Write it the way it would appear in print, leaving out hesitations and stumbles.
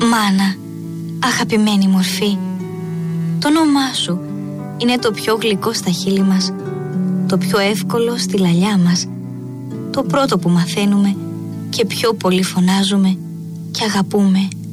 Μάνα, αγαπημένη μορφή, το όνομά σου είναι το πιο γλυκό στα χείλη μας, το πιο εύκολο στη λαλιά μας, το πρώτο που μαθαίνουμε και πιο πολύ φωνάζουμε και αγαπούμε